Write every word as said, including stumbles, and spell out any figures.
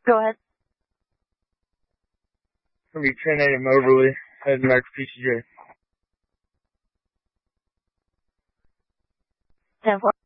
Go ahead. It's going to be ten eight at Moberly, heading back to P C J. ten four.